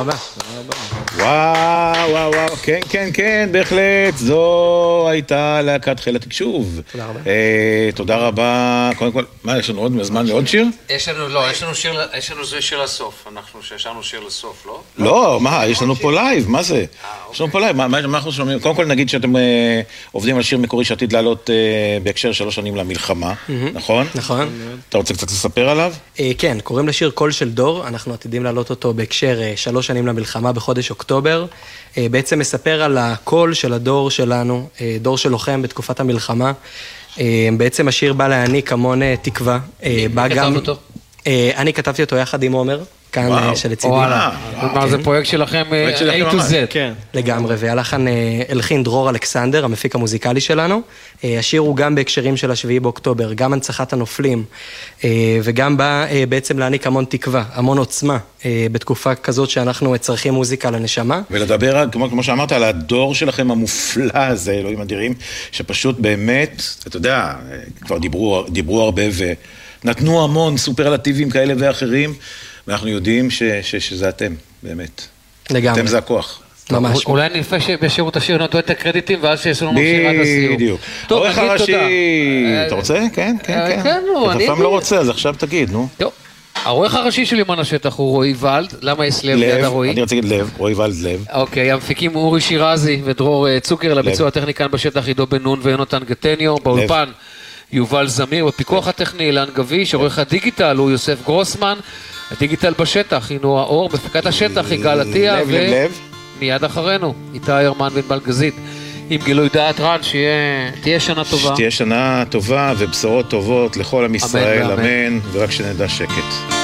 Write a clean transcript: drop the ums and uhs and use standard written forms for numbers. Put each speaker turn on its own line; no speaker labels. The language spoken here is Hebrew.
רבה.
וואו, וואו, וואו, כן, כן, כן, בהחלט, זו הייתה להקת חיל התקשוב.
תודה רבה.
תודה רבה. קודם כל, מה, יש לנו עוד זמן לעוד שיר?
יש לנו שיר לסוף, אנחנו ששרנו שיר לסוף, לא?
לא, מה, יש לנו פה לייב, מה זה? יש לנו פה לייב, מה אנחנו שומעים? קודם כל נגיד שאתם עובדים על שיר מקורי שעתיד לעלות בהקשר 3 שנים למלחמה, נכון?
נכון.
אתה רוצה קצת לספר עליו?
כן, קוראים לשיר קול של דור, אנחנו עתידים לעלות אותו בהקשר 3 שנים למלחמה בחודש אוקטובר. בעצם מספר על הקול של הדור שלנו, דור של לוחם בתקופת המלחמה. בעצם השיר בא להעניק המון תקווה.
מי כתב אותו?
אני כתבתי אותו יחד עם עומר, כאן שלצידי.
כלומר, זה פרויקט שלכם A to Z.
כן, לגמרי, והלחן הלחין דרור אלכסנדר, המפיק המוזיקלי שלנו. השיר הוא גם בהקשרים של 7 באוקטובר, גם הנצחת הנופלים, וגם בא בעצם להעניק המון תקווה, המון עוצמה, בתקופה כזאת שאנחנו צריכים מוזיקה לנשמה.
ולדבר, כמו שאמרת, על הדור שלכם המופלא הזה, אלוהים אדירים, שפשוט באמת, אתה יודע, כבר דיברו הרבה ונתנו המון סופרלטיבים כאלה ואחרים, ואנחנו יודעים שזה אתם, באמת.
לגמרי.
אתם זה הכוח.
ממש. אולי נלפה שבשירו את השיר נתנו את הקרדיטים, ואז שיש לנו מכשיר עד הסיום.
בדיוק. עורך הראשי, אתה רוצה? כן, כן, כן. אתה פעם לא רוצה, אז עכשיו תגיד, נו.
טוב. העורך הראשי של יומן השטח הוא רועי ולד. למה יש לב ליד הרועי?
אני רוצה להגיד לב, רועי ולד לב.
אוקיי, המפיקים אורי שירזי ודרור צוקר, לביצוע הטכני כאן בשטח עידו בן נון ויונתן גטניו, באולפן יובל זמיר, בפיקוח הטכני אילן גביש, עורך הדיגיטל הוא יוסף גרוסמן, הדיגיטל בשטח היא נועה אור, מפיקת השטח היא גל עטיה, ומיד אחרינו איתי הרמן בן בלגזית, עם גילוי דעת רן, שתהיה שנה טובה.
שתהיה שנה טובה ובשורות טובות לכל עם ישראל, אמן, ורק שנדע שקט.